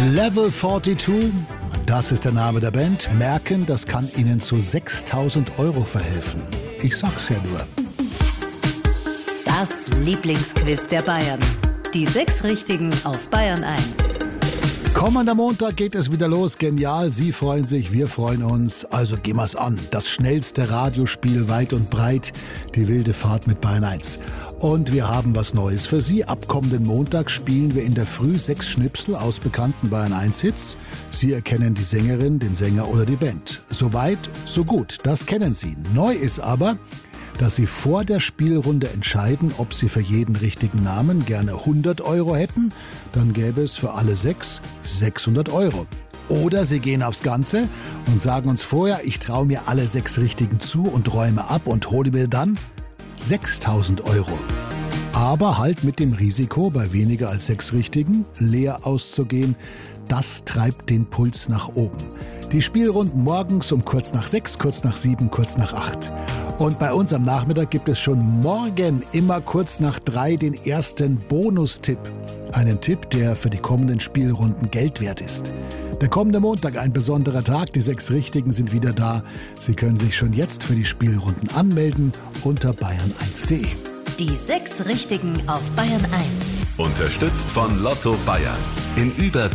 Level 42, das ist der Name der Band. Merken, das kann Ihnen zu 6.000 € verhelfen. Ich sag's ja nur. Das Lieblingsquiz der Bayern. Die 6 Richtigen auf Bayern 1. Kommender Montag geht es wieder los. Genial, Sie freuen sich, wir freuen uns. Also gehen wir's an. Das schnellste Radiospiel weit und breit. Die wilde Fahrt mit Bayern 1. Und wir haben was Neues für Sie. Ab kommenden Montag spielen wir in der Früh 6 Schnipsel aus bekannten Bayern 1 Hits. Sie erkennen die Sängerin, den Sänger oder die Band. Soweit, so gut. Das kennen Sie. Neu ist aber, dass Sie vor der Spielrunde entscheiden, ob Sie für jeden richtigen Namen gerne 100 € hätten. Dann gäbe es für alle 6 600 €. Oder Sie gehen aufs Ganze und sagen uns vorher, ich traue mir alle 6 Richtigen zu und räume ab und hole mir dann 6.000 €. Aber halt mit dem Risiko, bei weniger als 6 Richtigen leer auszugehen. Das treibt den Puls nach oben. Die Spielrunden morgens um kurz nach 6, kurz nach 7, kurz nach 8. Und bei uns am Nachmittag gibt es schon morgen immer kurz nach 3 den ersten Bonustipp. Einen Tipp, der für die kommenden Spielrunden Geld wert ist. Der kommende Montag ein besonderer Tag. Die 6 Richtigen sind wieder da. Sie können sich schon jetzt für die Spielrunden anmelden unter bayern1.de. Die 6 Richtigen auf Bayern 1. Unterstützt von Lotto Bayern. In über